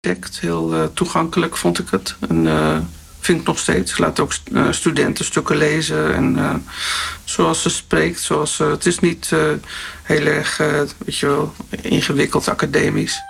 Heel toegankelijk vond ik het. En vind ik nog steeds. Ik laat ook studenten stukken lezen. En zoals ze spreekt. Het is niet heel erg weet je wel, ingewikkeld academisch.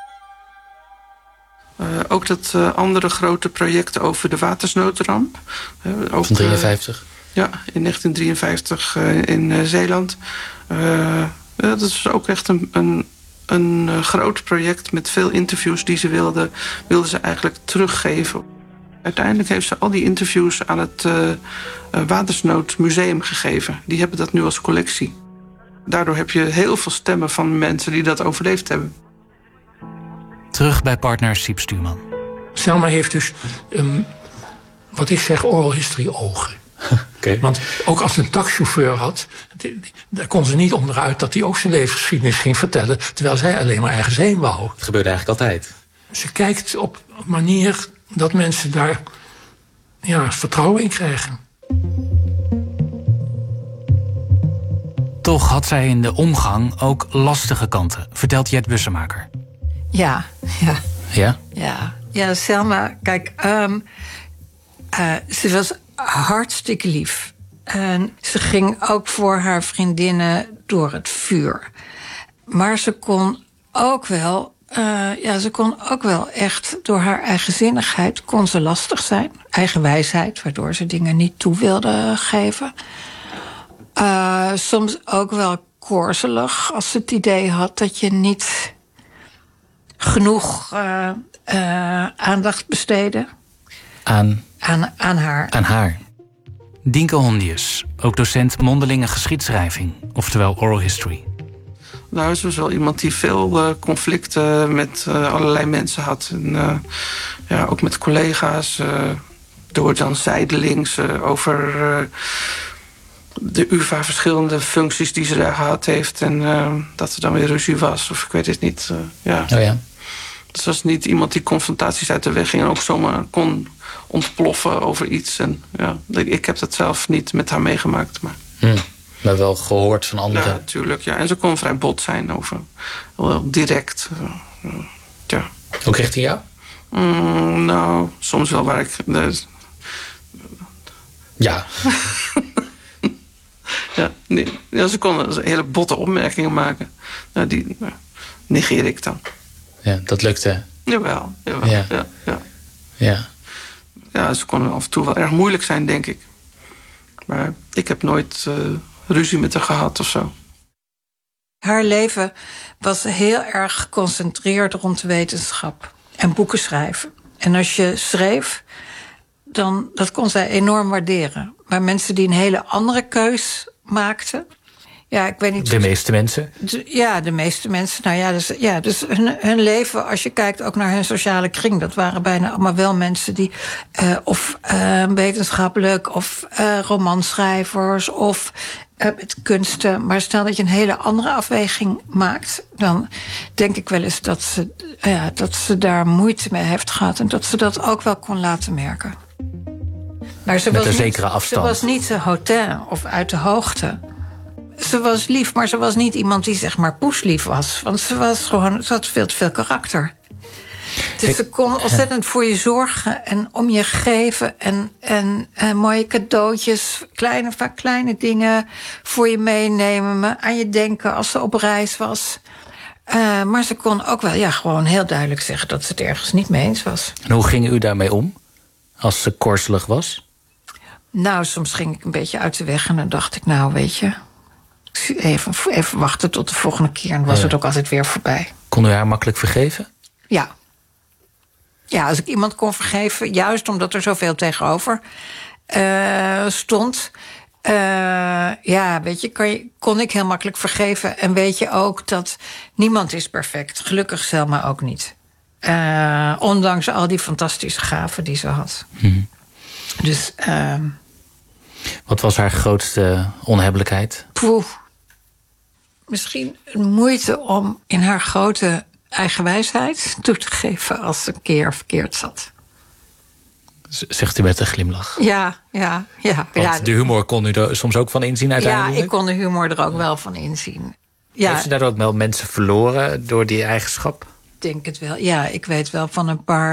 Ook dat andere grote project over de watersnoodramp. Van 53? Ja, in 1953 in Zeeland. Dat is ook echt een groot project met veel interviews die ze wilden ze eigenlijk teruggeven. Uiteindelijk heeft ze al die interviews aan het Watersnoodmuseum gegeven. Die hebben dat nu als collectie. Daardoor heb je heel veel stemmen van mensen die dat overleefd hebben. Terug bij partner Siep Stuurman. Selma heeft dus, wat ik zeg, oral history ogen. Okay. Want ook als ze een taxichauffeur had, daar kon ze niet onderuit dat hij ook zijn levensgeschiedenis ging vertellen, terwijl zij alleen maar ergens heen wou. Het gebeurde eigenlijk altijd. Ze kijkt op een manier dat mensen daar vertrouwen in krijgen. Toch had zij in de omgang ook lastige kanten, vertelt Jet Bussemaker. Ja? Ja, Selma, kijk, ze was hartstikke lief. En ze ging ook voor haar vriendinnen door het vuur. Maar ze kon ook wel echt door haar eigenzinnigheid kon ze lastig zijn. Eigenwijsheid, waardoor ze dingen niet toe wilde geven. Soms ook wel korzelig als ze het idee had dat je niet genoeg aandacht besteedde. Aan haar. Aan haar. Dienke Hondius, ook docent mondelinge geschiedschrijving, oftewel oral history. Nou, ze was wel iemand die veel conflicten met allerlei mensen had. En ook met collega's. Door dan zijdelings over de UvA verschillende functies die ze daar gehad heeft. En dat er dan weer ruzie was. Of ik weet het niet. Oh ja. Dus was niet iemand die confrontaties uit de weg ging en ook zomaar kon ontploffen over iets. En ik heb dat zelf niet met haar meegemaakt. Maar wel gehoord van anderen. Ja, natuurlijk. Ja. En ze kon vrij bot zijn over. Wel direct. Ja. Ook richting jou? Nou, soms wel waar ik. Ja. Ze kon hele botte opmerkingen maken. Die negeer ik dan. Ja, dat lukte. Jawel. Ja. Ja, ze kon af en toe wel erg moeilijk zijn, denk ik. Maar ik heb nooit ruzie met haar gehad of zo. Haar leven was heel erg geconcentreerd rond wetenschap en boeken schrijven. En als je schreef, dan dat kon zij enorm waarderen. Maar mensen die een hele andere keus maakten. Ja, ik weet niet. De meeste mensen? Ja, de meeste mensen. Nou ja, dus hun leven, als je kijkt ook naar hun sociale kring, dat waren bijna allemaal wel mensen die of wetenschappelijk of romanschrijvers of met kunsten. Maar stel dat je een hele andere afweging maakt, dan denk ik wel eens dat ze daar moeite mee heeft gehad en dat ze dat ook wel kon laten merken. Maar ze met een zekere afstand. Ze was niet te hautain of uit de hoogte. Ze was lief, maar ze was niet iemand die zeg maar poeslief was. Want ze had veel te veel karakter. Dus ze kon ontzettend voor je zorgen en om je geven. En mooie cadeautjes, vaak kleine dingen voor je meenemen. Aan je denken als ze op reis was. Maar ze kon ook wel gewoon heel duidelijk zeggen dat ze het ergens niet mee eens was. En hoe ging u daarmee om? Als ze korzelig was? Nou, soms ging ik een beetje uit de weg en dan dacht ik, nou weet je, even wachten tot de volgende keer. En dan was het ook altijd weer voorbij. Kon u haar makkelijk vergeven? Ja. Ja, als ik iemand kon vergeven, juist omdat er zoveel tegenover stond. Weet je, kon ik heel makkelijk vergeven. En weet je ook dat niemand is perfect. Gelukkig Selma ook niet. Ondanks al die fantastische gaven die ze had. Mm-hmm. Dus wat was haar grootste onhebbelijkheid? Misschien een moeite om in haar grote eigenwijsheid toe te geven als ze een keer verkeerd zat. Zegt u met een glimlach. Ja. Want de humor kon u er soms ook van inzien uiteindelijk? Ja, ik kon de humor er ook wel van inzien. Ja. Heeft ze daardoor ook wel mensen verloren door die eigenschap? denk het wel. Ja, ik weet wel van een paar